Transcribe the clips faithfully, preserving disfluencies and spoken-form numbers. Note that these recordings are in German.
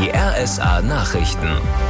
Die R S A-Nachrichten.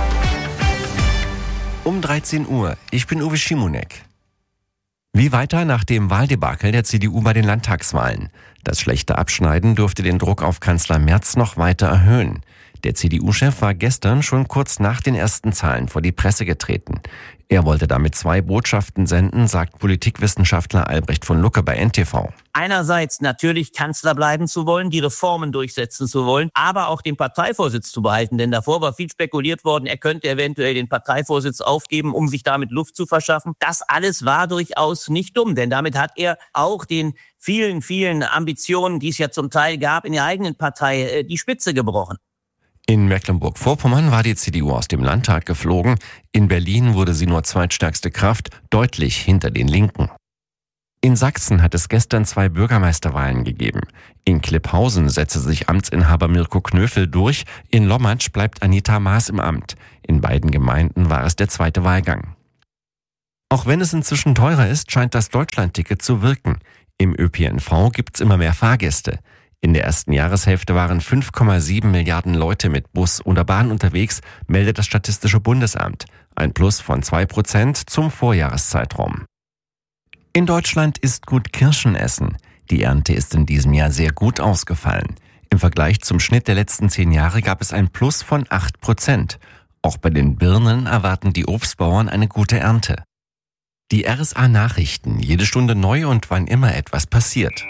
Um dreizehn Uhr. Ich bin Uwe Schimonek. Wie weiter nach dem Wahldebakel der C D U bei den Landtagswahlen? Das schlechte Abschneiden dürfte den Druck auf Kanzler Merz noch weiter erhöhen. Der C D U-Chef war gestern schon kurz nach den ersten Zahlen vor die Presse getreten. Er wollte damit zwei Botschaften senden, sagt Politikwissenschaftler Albrecht von Lucke bei N T V. Einerseits natürlich Kanzler bleiben zu wollen, die Reformen durchsetzen zu wollen, aber auch den Parteivorsitz zu behalten. Denn davor war viel spekuliert worden, er könnte eventuell den Parteivorsitz aufgeben, um sich damit Luft zu verschaffen. Das alles war durchaus nicht dumm, denn damit hat er auch den vielen, vielen Ambitionen, die es ja zum Teil gab, in der eigenen Partei die Spitze gebrochen. In Mecklenburg-Vorpommern war die C D U aus dem Landtag geflogen. In Berlin wurde sie nur zweitstärkste Kraft, deutlich hinter den Linken. In Sachsen hat es gestern zwei Bürgermeisterwahlen gegeben. In Klipphausen setzte sich Amtsinhaber Mirko Knöfel durch, in Lommatsch bleibt Anita Maas im Amt. In beiden Gemeinden war es der zweite Wahlgang. Auch wenn es inzwischen teurer ist, scheint das Deutschlandticket zu wirken. Im Ö P N V gibt's immer mehr Fahrgäste. In der ersten Jahreshälfte waren fünf Komma sieben Milliarden Leute mit Bus oder Bahn unterwegs, meldet das Statistische Bundesamt. Ein Plus von zwei Prozent zum Vorjahreszeitraum. In Deutschland ist gut Kirschen essen. Die Ernte ist in diesem Jahr sehr gut ausgefallen. Im Vergleich zum Schnitt der letzten zehn Jahre gab es ein Plus von acht Prozent. Auch bei den Birnen erwarten die Obstbauern eine gute Ernte. Die R S A-Nachrichten, jede Stunde neu und wann immer etwas passiert.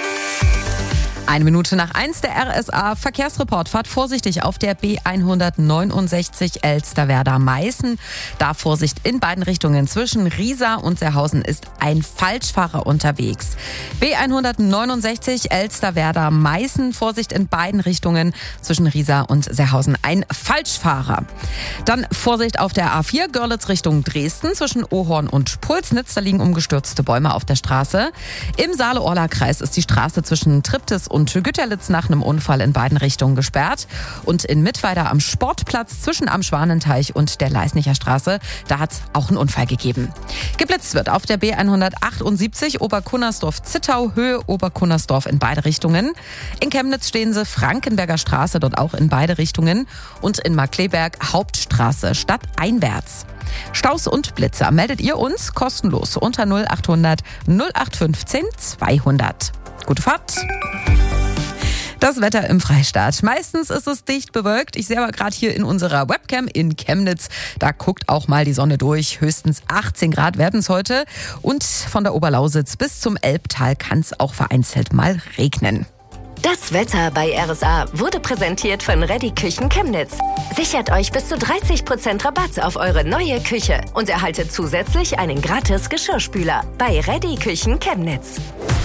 Eine Minute nach eins, der R S A-Verkehrsreport. Fahrt vorsichtig auf der B hundertneunundsechzig Elsterwerda-Meißen. Da Vorsicht in beiden Richtungen. Zwischen Riesa und Serhausen ist ein Falschfahrer unterwegs. B hundertneunundsechzig Elsterwerda-Meißen. Vorsicht in beiden Richtungen. Zwischen Riesa und Serhausen ein Falschfahrer. Dann Vorsicht auf der A vier Görlitz Richtung Dresden. Zwischen Ohorn und Pulsnitz. Da liegen umgestürzte Bäume auf der Straße. Im Saale-Orla-Kreis ist die Straße zwischen Triptis und Güterlitz nach einem Unfall in beiden Richtungen gesperrt. Und in Mittweida am Sportplatz zwischen am Schwanenteich und der Leisnicher Straße, da hat es auch einen Unfall gegeben. Geblitzt wird auf der B hundertachtundsiebzig Oberkunnersdorf-Zittau, Höhe Oberkunnersdorf in beide Richtungen. In Chemnitz stehen sie Frankenberger Straße, dort auch in beide Richtungen. Und in Markkleeberg Hauptstraße stadteinwärts. Staus und Blitzer meldet ihr uns kostenlos unter null achthundert null acht fünfzehn zweihundert. Gute Fahrt! Das Wetter im Freistaat. Meistens ist es dicht bewölkt. Ich sehe aber gerade hier in unserer Webcam in Chemnitz, da guckt auch mal die Sonne durch. Höchstens achtzehn Grad werden es heute. Und von der Oberlausitz bis zum Elbtal kann es auch vereinzelt mal regnen. Das Wetter bei R S A wurde präsentiert von Reddy Küchen Chemnitz. Sichert euch bis zu dreißig Prozent Rabatt auf eure neue Küche und erhaltet zusätzlich einen gratis Geschirrspüler bei Reddy Küchen Chemnitz.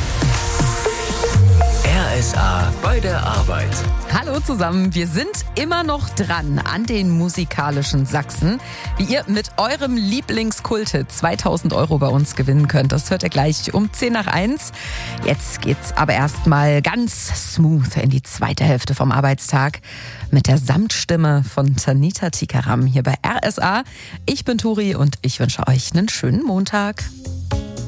R S A bei der Arbeit. Hallo zusammen, wir sind immer noch dran an den musikalischen Sachsen. Wie ihr mit eurem Lieblingskult-Hit zweitausend Euro bei uns gewinnen könnt, das hört ihr gleich um zehn nach eins. Jetzt geht's aber erstmal ganz smooth in die zweite Hälfte vom Arbeitstag mit der Samtstimme von Tanita Tikaram hier bei R S A. Ich bin Turi und ich wünsche euch einen schönen Montag.